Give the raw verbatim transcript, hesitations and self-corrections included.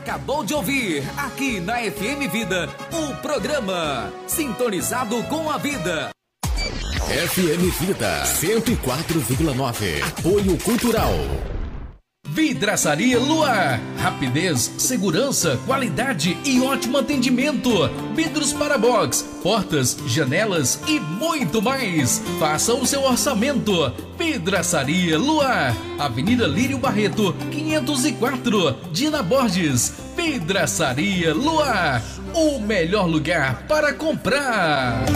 acabou de ouvir, aqui na F M Vida, o programa Sintonizado com a Vida. F M Vida cento e quatro vírgula nove. Apoio Cultural. Vidraçaria Luar. Rapidez, segurança, qualidade e ótimo atendimento. Vidros para box, portas, janelas e muito mais. Faça o seu orçamento. Vidraçaria Luar. Avenida Lírio Barreto, quinhentos e quatro, Dina Borges. Vidraçaria Luar. O melhor lugar para comprar.